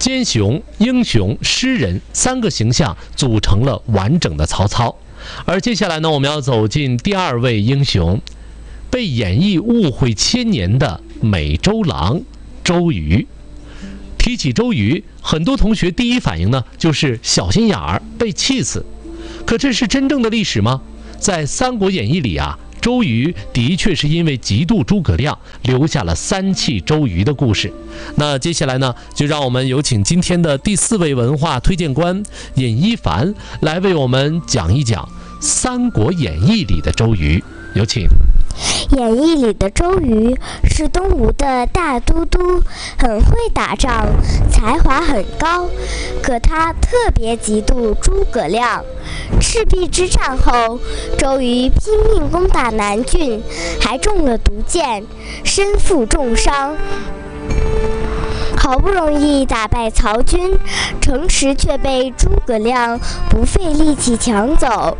奸雄、英雄、诗人三个形象组成了完整的曹操。而接下来呢，我们要走进第二位英雄，被演义误会千年的美周郎周瑜。提起周瑜，很多同学第一反应呢就是小心眼儿，被气死。可这是真正的历史吗？在《三国演义》里啊，周瑜的确是因为嫉妒诸葛亮，留下了三气周瑜的故事。那接下来呢，就让我们有请今天的第4位文化推荐官尹一凡来为我们讲一讲《三国演义》里的周瑜。有请。 演义里的周瑜是东吴的大都督，很会打仗，才华很高，可他特别嫉妒诸葛亮。赤壁之战后，周瑜拼命攻打南郡，还中了毒箭，身负重伤。好不容易打败曹军，城池却被诸葛亮不费力气抢走。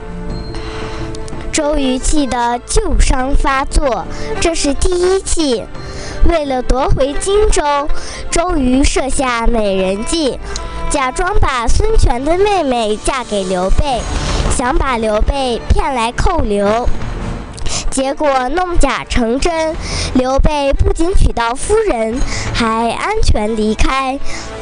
周瑜气得旧伤发作，这是第一气。为了夺回荆州，周瑜设下美人计，假装把孙权的妹妹嫁给刘备，想把刘备骗来扣留。结果弄假成真，刘备不仅娶到夫人，还安全离开。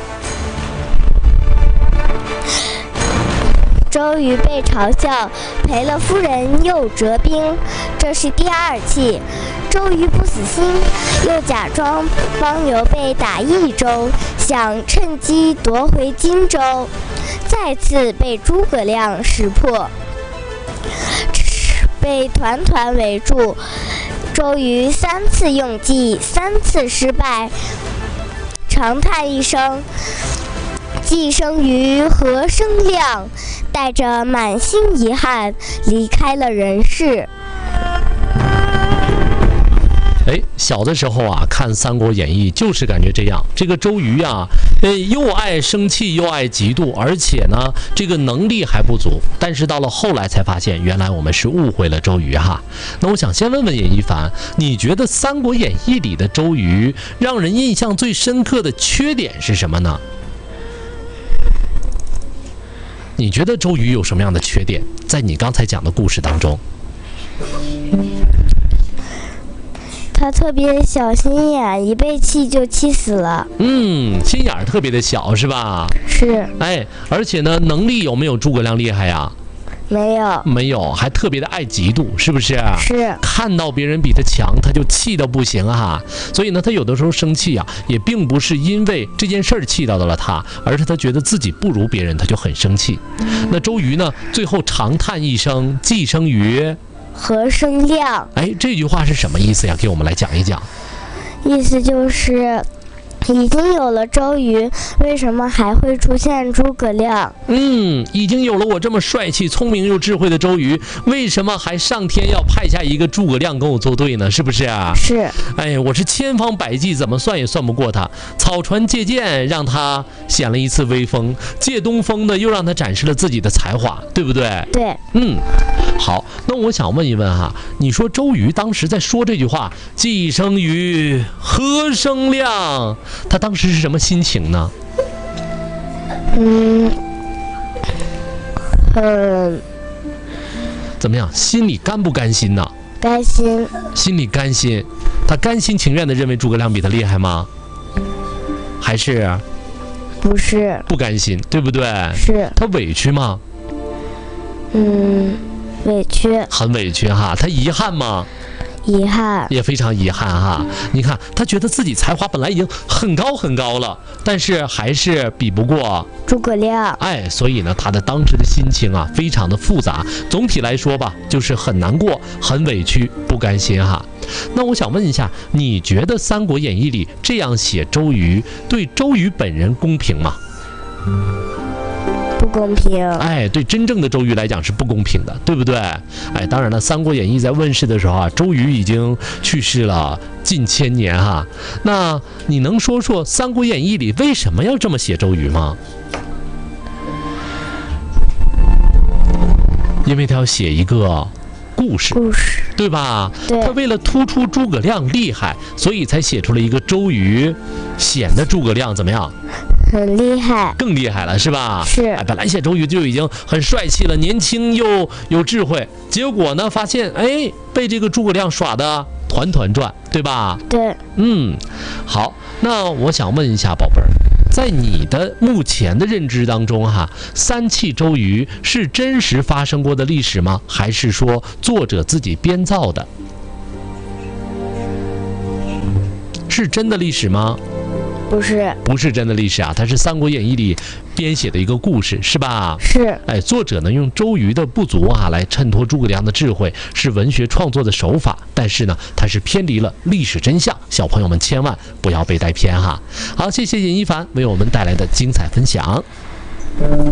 周瑜被嘲笑，赔了夫人又折兵，这是第二气。周瑜不死心，又假装帮刘备打益州，想趁机夺回荆州，再次被诸葛亮识破，被团团围住。周瑜3次用计，3次失败，长叹一声：“既生瑜，何生亮？”带着满心遗憾离开了人世。 小的时候啊，看《三国演义》就是感觉这样。这个周瑜啊，又爱生气又爱嫉妒，而且呢，这个能力还不足。但是到了后来才发现，原来我们是误会了周瑜哈。那我想先问问尹一凡，你觉得《三国演义》里的周瑜让人印象最深刻的缺点是什么呢？你觉得周瑜有什么样的缺点？在你刚才讲的故事当中， 他特别小心眼，一被气就气死了。 心眼儿特别的小是吧？ 是。 而且呢，能力有没有诸葛亮厉害呀？没有，还特别的爱嫉妒，是不是？ 是。 看到别人比他强，他就气得不行哈。所以呢，他有的时候生气啊，也并不是因为这件事儿气到了他，而是他觉得自己不如别人，他就很生气。那周瑜呢，最后长叹一声：“既生瑜， 何生亮？” 这句话是什么意思呀？给我们来讲一讲。 意思就是已经有了周瑜，为什么还会出现诸葛亮？ 已经有了我这么帅气、聪明又智慧的周瑜，为什么还上天要派下一个诸葛亮跟我作对呢？是不是啊？ 是。 我是千方百计，怎么算也算不过他。草船借箭让他显了一次威风，借东风的又让他展示了自己的才华，对不对？ 对。 好，那我想问一问哈，你说周瑜当时在说这句话“既生瑜，何生亮”，他当时是什么心情呢？怎么样？心里甘不甘心呢？ 甘心。 心里甘心。他甘心情愿地认为诸葛亮比他厉害吗？还是不是？ 不甘心，对不对？ 是。 他委屈吗？ 委屈。很委屈哈。他遗憾吗？ 遗憾， 也非常遗憾哈。你看，他觉得自己才华本来已经很高很高了，但是还是比不过诸葛亮。 所以呢，他的当时的心情啊，非常的复杂。总体来说吧，就是很难过、很委屈、不甘心哈。那我想问一下，你觉得《三国演义》里这样写周瑜，对周瑜本人公平吗？ 不公平。 对真正的周瑜来讲是不公平的，对不对？当然了，《三国演义》在问世的时候啊，周瑜已经去世了近1000年哈。那你能说说《三国演义》里为什么要这么写周瑜吗？因为他要写一个故事，对吧？ 对。 他为了突出诸葛亮厉害，所以才写出了一个周瑜，显得诸葛亮怎么样？ 很厉害， 更厉害了，是吧？ 是。 哎，本来写周瑜就已经很帅气了，年轻又有智慧，结果呢，发现被这个诸葛亮耍得团团转，对吧？ 对。 好，那我想问一下宝贝儿，在你的目前的认知当中三气周瑜是真实发生过的历史吗？还是说作者自己编造的？是真的历史吗？不是真的历史啊，它是《三国演义》里编写的一个故事，是吧？ 是。 作者呢用周瑜的不足来衬托诸葛亮的智慧，是文学创作的手法，但是呢，它是偏离了历史真相，小朋友们千万不要被带偏哈。好，谢谢尹一凡为我们带来的精彩分享。